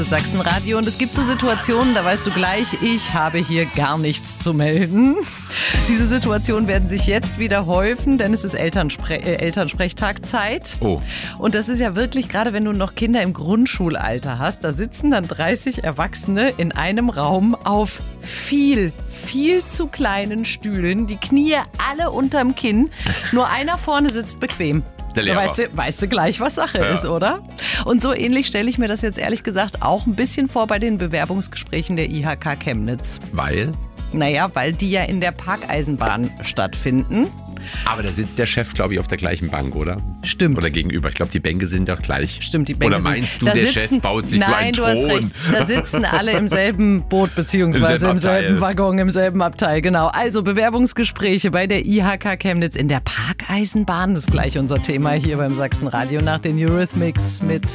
Sachsenradio, und es gibt so Situationen, da weißt du gleich, ich habe hier gar nichts zu melden. Diese Situationen werden sich jetzt wieder häufen, denn es ist Elternsprechtagzeit. Oh. Und das ist ja wirklich, gerade wenn du noch Kinder im Grundschulalter hast, da sitzen dann 30 Erwachsene in einem Raum auf viel zu kleinen Stühlen, die Knie alle unterm Kinn, nur einer vorne sitzt bequem. Der Lehrer. Weißt du gleich, was Sache ist, oder? Und so ähnlich stelle ich mir das jetzt ehrlich gesagt auch ein bisschen vor bei den Bewerbungsgesprächen der IHK Chemnitz. Weil? Naja, weil die ja in der Parkeisenbahn stattfinden. Aber da sitzt der Chef, glaube ich, auf der gleichen Bank, oder? Stimmt. Oder gegenüber. Ich glaube, die Bänke sind doch gleich. Stimmt, die Bänke Oder meinst sind, du, da der sitzen, Chef baut sich so einen Thron? Nein, du hast recht. Da sitzen alle im selben Boot, beziehungsweise im selben Waggon, im selben Abteil. Genau. Also Bewerbungsgespräche bei der IHK Chemnitz in der Parkeisenbahn. Das ist gleich unser Thema hier beim Sachsenradio nach den Eurythmics mit